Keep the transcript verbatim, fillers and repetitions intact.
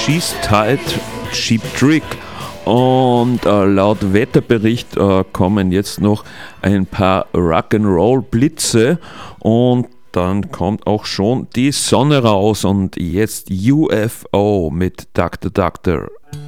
She's Tight, Cheap Trick. Und äh, laut Wetterbericht äh, kommen jetzt noch ein paar Rock'n'Roll-Blitze und dann kommt auch schon die Sonne raus und jetzt U F O mit Doctor Doctor.